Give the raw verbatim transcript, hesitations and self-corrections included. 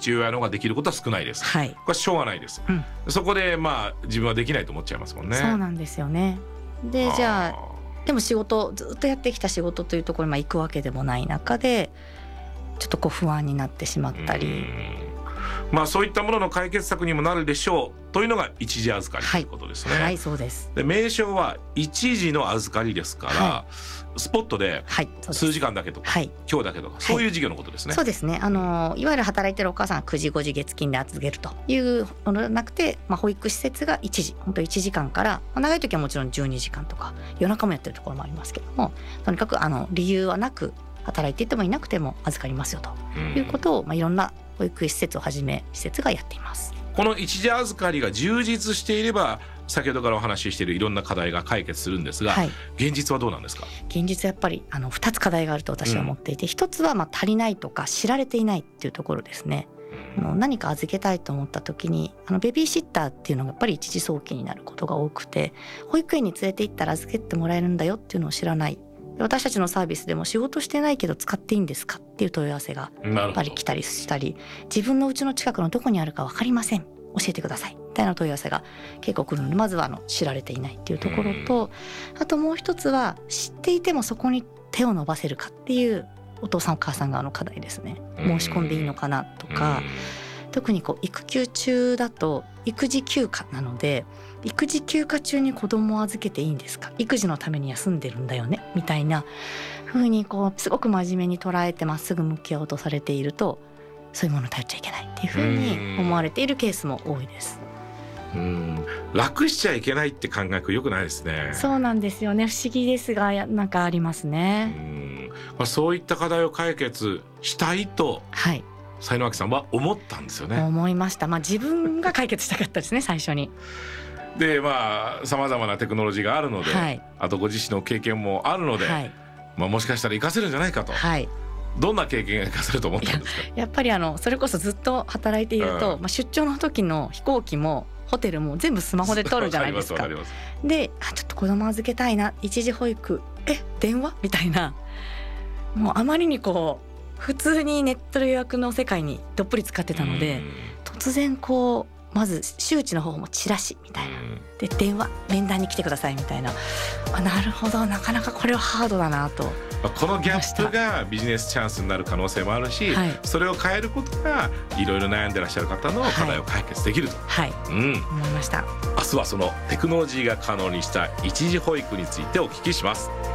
父親の方ができることは少ないです、 はい、 これはしょうがないです、うん、そこでまあ自分はできないと思っちゃいますもんね。 そうなんですよね。でじゃあでも仕事ずっとやってきた仕事というところにまあ行くわけでもない中でちょっとこう不安になってしまったり、 まあそういったものの解決策にもなるでしょうというのが一時預かりということですね。 はい、はい、そうです。 で名称は一時の預かりですから、はい、スポットで数時間だけとか、はい、今日だけとかそういう事業のことですね。 はい、そうですね。あのいわゆる働いてるお母さんはくじごじ月金で預けるというのではなくて、まあ、保育施設が一時本当いちじかんから、まあ、長い時はもちろんじゅうにじかんとか夜中もやってるところもありますけども、とにかくあの理由はなく働いていてもいなくても預かりますよということを、まあ、いろんな保育施設をはじめ施設がやっています。 この一時預かりが充実していれば先ほどからお話ししているいろんな課題が解決するんですが、はい、現実はどうなんですか？ 現実はやっぱりあのふたつ課題があると私は思っていて、うん、ひとつはまあ足りないとか知られていないっていうところですね。あの何か預けたいと思った時にあのベビーシッターっていうのがやっぱり一時送金になることが多くて、保育園に連れて行ったら預けてもらえるんだよっていうのを知らない。私たちのサービスでも仕事してないけど使っていいんですかっていう問い合わせがやっぱり来たりしたり、自分の家の近くのどこにあるか分かりません、教えてくださいみたいな問い合わせが結構来るので、まずはあの知られていないっていうところと、あともう一つは知っていてもそこに手を伸ばせるかっていうお父さんお母さん側の課題ですね。申し込んでいいのかなとか、特にこう育休中だと育児休暇なので、育児休暇中に子供を預けていいんですか、育児のために休んでるんだよねみたいな風にこうすごく真面目に捉えてまっすぐ向き合おうとされていると、そういうものを頼っちゃいけないっていう風に思われているケースも多いです。 うーん、楽しちゃいけないって考え良くないですね。 そうなんですよね。不思議ですがなんかありますね。 うーん、まあ、そういった課題を解決したいと、はい、才能明さんは思ったんですよね。 思いました。まあ、自分が解決したかったですね最初に。 でまあさまざまなテクノロジーがあるので、はい、あとご自身の経験もあるので、はい、まあ、もしかしたら活かせるんじゃないかと、はい、どんな経験が活かせると思ったんですか？ や, やっぱりあのそれこそずっと働いていると、うん、まあ、出張の時の飛行機もホテルも全部スマホで撮るじゃないですか。で、あ、ちょっと子供預けたいな、一時保育、え電話みたいな、もうあまりにこう普通にネットの予約の世界にどっぷり使ってたので、突然こうまず周知の方もチラシみたいな、で電話面談に来てくださいみたいな、あ、なるほど、なかなかこれはハードだなと。 このギャップがビジネスチャンスになる可能性もあるし、はい、それを変えることがいろいろ悩んでらっしゃる方の課題を解決できると、 はい、うん、思いました。 明日はそのテクノロジーが可能にした一時保育についてお聞きします。